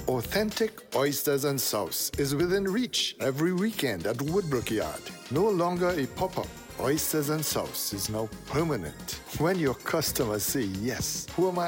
Authentic oysters and sauce is within reach every weekend at Woodbrook Yard. No longer a pop-up. Oysters and sauce is now permanent. When your customers say yes, who am I